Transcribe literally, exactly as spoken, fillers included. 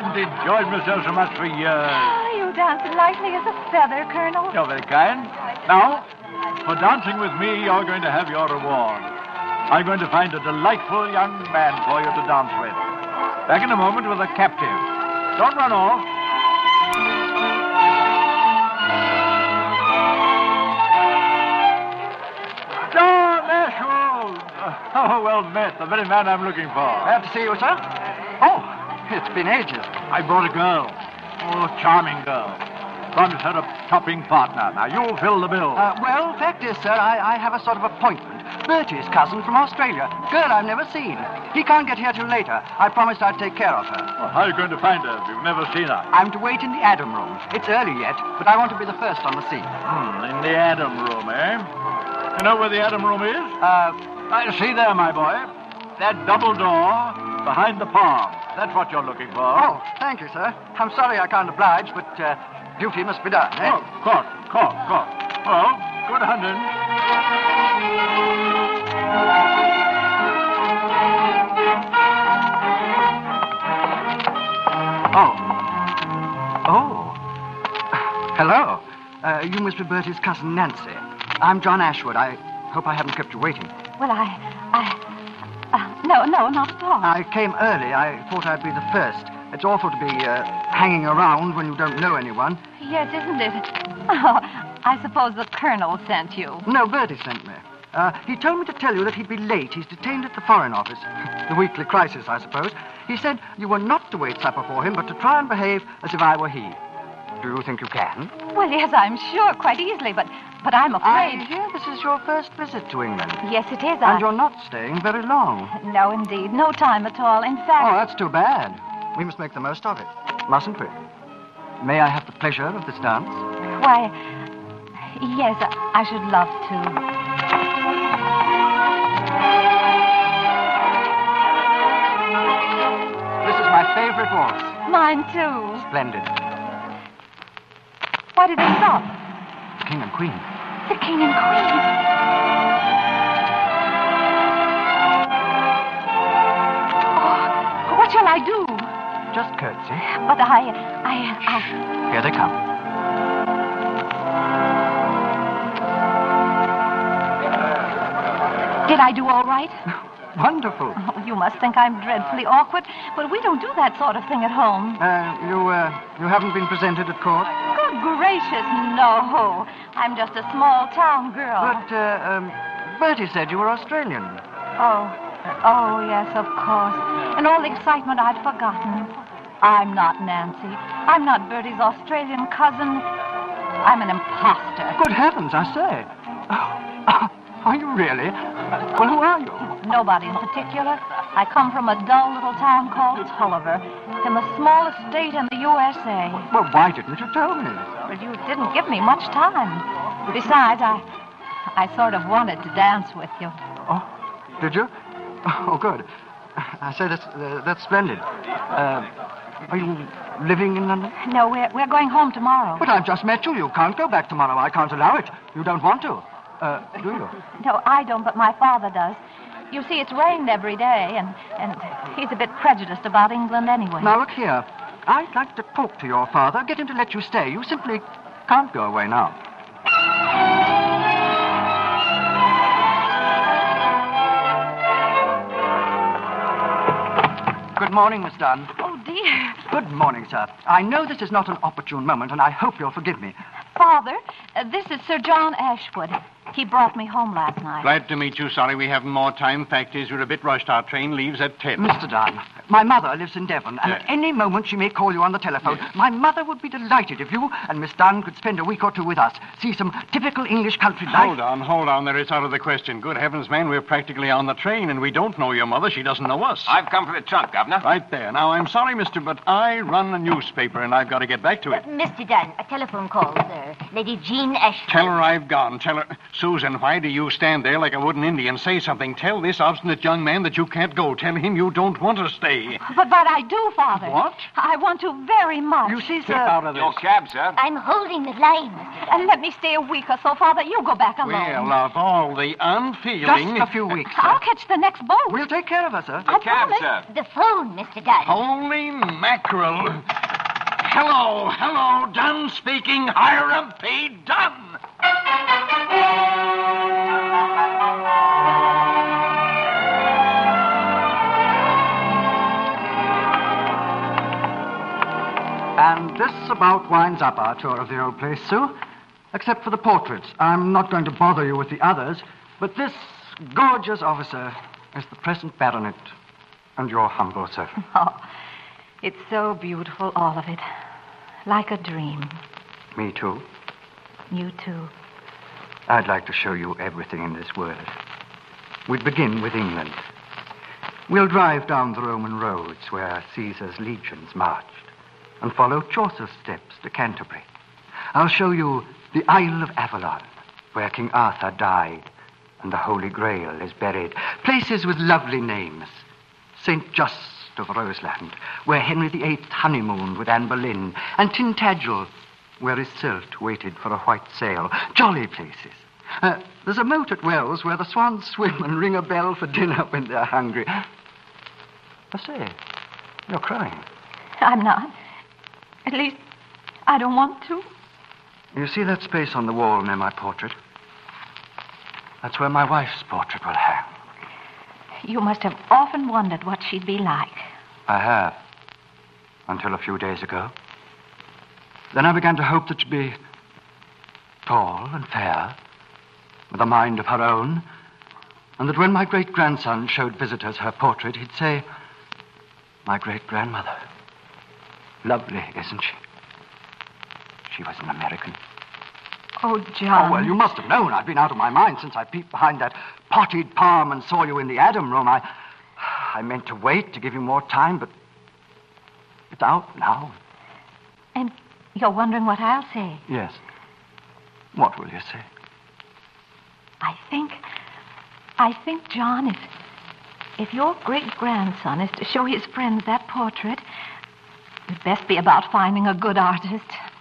haven't enjoyed myself so much for years. Oh, you dance lightly as a feather, Colonel. You're very kind. Now, for dancing with me, you're going to have your reward. I'm going to find a delightful young man for you to dance with. Back in a moment with a captive. Don't run off. John Ashwood! Oh, well met. The very man I'm looking for. Glad to see you, sir. Oh, it's been ages. I brought a girl. Oh, charming girl. Promised her a topping partner. Now, you fill the bill. Uh, well, fact is, sir, I, I have a sort of appointment. Bertie's cousin from Australia. Girl I've never seen. He can't get here till later. I promised I'd take care of her. Well, how are you going to find her if you've never seen her? I'm to wait in the Adam room. It's early yet, but I want to be the first on the scene. Hmm, in the Adam room, eh? You know where the Adam room is? Uh, I see there, my boy. That double door behind the palm. That's what you're looking for. oh, thank you, sir. I'm sorry I can't oblige, but uh, duty must be done, eh? Oh, court, court, court. Well, good hunting. Oh. Oh. Hello. Uh, you must be Bertie's cousin, Nancy. I'm John Ashwood. I hope I haven't kept you waiting. Well, I... I... Uh, no, no, not at all. I came early. I thought I'd be the first. It's awful to be uh, hanging around when you don't know anyone. Yes, isn't it? Oh, I suppose the Colonel sent you. No, Bertie sent me. Uh, he told me to tell you that he'd be late. He's detained at the Foreign Office. The weekly crisis, I suppose. He said you were not to wait supper for him, but to try and behave as if I were he. Do you think you can? Well, yes, I'm sure, quite easily, but but I'm afraid... I hear this is your first visit to England. Yes, it is. And I... you're not staying very long. No, indeed. No time at all. In Oh, fact... that's too bad. We must make the most of it, mustn't we? May I have the pleasure of this dance? Why, yes, I should love to. This is my favorite waltz. Mine, too. Splendid. Why did they stop? The king and queen. The king and queen. Oh, what shall I do? Just curtsy. But I, I, I... Here they come. Did I do all right? Wonderful. Oh, you must think I'm dreadfully awkward, but we don't do that sort of thing at home. Uh, you, uh, you haven't been presented at court? Good gracious, no. I'm just a small town girl. But, uh, um, Bertie said you were Australian. Oh, oh, yes, of course. In all the excitement, I'd forgotten. I'm not Nancy. I'm not Bertie's Australian cousin. I'm an imposter. Good heavens, I say. Oh, are you really? Well, who are you? Nobody in particular. I come from a dull little town called Tulliver, in the smallest state in the U S A. Well, why didn't you tell me? But you didn't give me much time. Besides, I, I sort of wanted to dance with you. Oh, did you? Oh, good. I say, that's, uh, that's splendid. Uh, are you living in London? No, we're, we're going home tomorrow. But I've just met you. You can't go back tomorrow. I can't allow it. You don't want to. Uh, do you? No, I don't, but my father does. You see, it's rained every day, and, and he's a bit prejudiced about England anyway. Now, look here. I'd like to talk to your father, get him to let you stay. You simply can't go away now. Good morning, Miss Dunn. Oh, dear. Good morning, sir. I know this is not an opportune moment, and I hope you'll forgive me. Father, uh, this is Sir John Ashwood. He brought me home last night. Glad to meet you. Sorry we haven't more time. Fact is, we're a bit rushed. Our train leaves at ten. Mister Dunn, my mother lives in Devon, and Yes. at any moment she may call you on the telephone. Yes. My mother would be delighted if you and Miss Dunn could spend a week or two with us, see some typical English country life. Hold on, hold on. There is out of the question. Good heavens, man, we're practically on the train, and we don't know your mother. She doesn't know us. I've come for the trunk, Governor. Right there. Now, I'm sorry, mister, but I run a newspaper, and I've got to get back to it. Mister Dunn, a telephone call, sir. Lady Jean Ashford. Tell her I've gone. Tell her... Susan, why do you stand there like a wooden Indian? Say something. Tell this obstinate young man that you can't go. Tell him you don't want to stay. But, but I do, Father. What? I want to very much. You see, Step out sir, of this. Your cab, sir. I'm holding the line, Mister Dunn. And let me stay a week or so, Father. You go back alone. Well, of all the unfeeling... just a few weeks, sir. I'll catch the next boat. We'll take care of her, sir. I Cab, promise. sir. The phone, Mister Dunn. Holy mackerel. Hello, hello, Dunn speaking. Hiram P. Dunn. And this about winds up our tour of the old place, Sue. Except for the portraits. I'm not going to bother you with the others, but this gorgeous officer is the present baronet and your humble servant. Oh, it's so beautiful, all of it. Like a dream. Me too. You too. I'd like to show you everything in this world. We'd begin with England. We'll drive down the Roman roads where Caesar's legions marched and follow Chaucer's steps to Canterbury. I'll show you the Isle of Avalon, where King Arthur died and the Holy Grail is buried. Places with lovely names. Saint Just of Roseland, where Henry the Eighth honeymooned with Anne Boleyn, and Tintagel, where Iseult waited for a white sail. Jolly places. Uh, there's a moat at Wells where the swans swim and ring a bell for dinner when they're hungry. I say, you're crying. I'm not. At least, I don't want to. You see that space on the wall near my portrait? That's where my wife's portrait will hang. You must have often wondered what she'd be like. I have. Until a few days ago. Then I began to hope that she'd be tall and fair, with a mind of her own, and that when my great-grandson showed visitors her portrait, he'd say, "My great-grandmother. Lovely, isn't she?" She was an American. Oh, John. Oh, well, you must have known I'd been out of my mind since I peeped behind that potted palm and saw you in the Adam room. I, I meant to wait to give you more time, but it's out now. And you're wondering what I'll say. Yes. What will you say? I think, I think, John, if, if your great-grandson is to show his friends that portrait, it'd best be about finding a good artist.